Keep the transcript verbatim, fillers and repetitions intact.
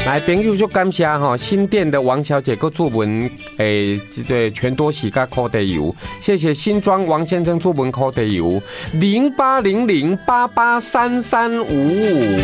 来，朋友就感谢哈新店的王小姐，个注文诶，对，全多喜加烤地油，谢谢新庄王先生注文烤地油，零八零零八八三三五五。